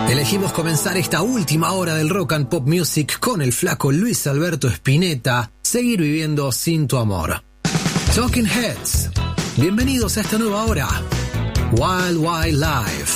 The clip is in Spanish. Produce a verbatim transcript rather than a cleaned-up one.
Elegimos comenzar esta última hora del Rock and Pop Music con el flaco Luis Alberto Spinetta, Seguir viviendo sin tu amor. Talking Heads, bienvenidos a esta nueva hora. Wild Wild Life.